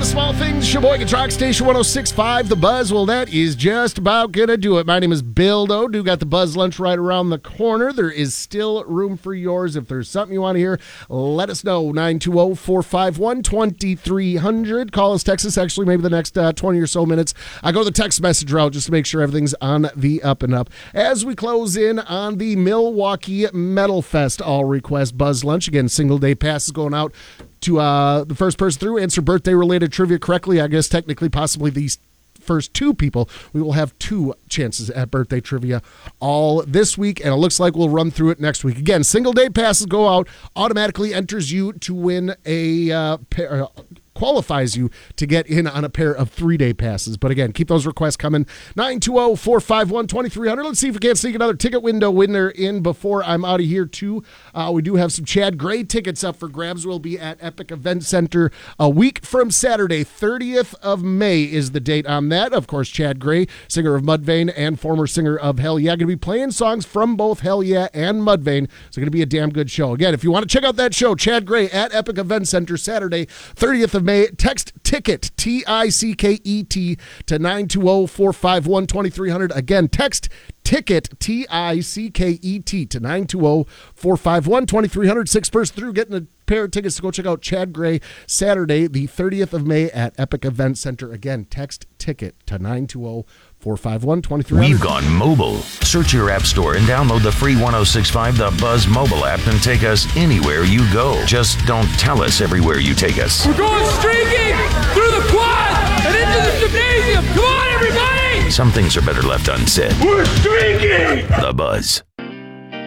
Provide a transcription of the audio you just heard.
Small Things, Sheboygan Rock Station 106.5, The Buzz. Well, that is just about going to do it. My name is Bill Doe. Do got the Buzz Lunch right around the corner. There is still room for yours. If there's something you want to hear, let us know. 920-451-2300. Call us, text us, actually, maybe the next 20 or so minutes. I go the text message route just to make sure everything's on the up and up. As we close in on the Milwaukee Metal Fest All Request Buzz Lunch. Again, single day passes going out to the first person through, answer birthday-related trivia correctly. I guess technically possibly these first two people. We will have two chances at birthday trivia all this week, and it looks like we'll run through it next week. Again, single-day passes go out, automatically enters you to win a qualifies you to get in on a pair of 3-day passes. But again, keep those requests coming. 920-451-2300. Let's see if we can't sneak another ticket window winner in before I'm out of here, too. We do have some Chad Gray tickets up for grabs. We'll be at Epic Event Center a week from Saturday. 30th of May is the date on that. Of course, Chad Gray, singer of Mudvayne and former singer of Hell Yeah, going to be playing songs from both Hell Yeah and Mudvayne. It's going to be a damn good show. Again, if you want to check out that show, Chad Gray at Epic Event Center Saturday, 30th of May. Text TICKET, T-I-C-K-E-T, to 920-451-2300. Again, text TICKET, T-I-C-K-E-T, to 920-451-2300. Sixth person through, getting a pair of tickets to go check out Chad Gray Saturday, the 30th of May at Epic Event Center. Again, text TICKET to 920-451-2300. We've gone mobile. Search your app store and download the free 106.5 The Buzz mobile app and take us anywhere you go. Just don't tell us everywhere you take us. We're going streaking through the quad and into the gymnasium. Come on, everybody! Some things are better left unsaid. We're streaking! The Buzz.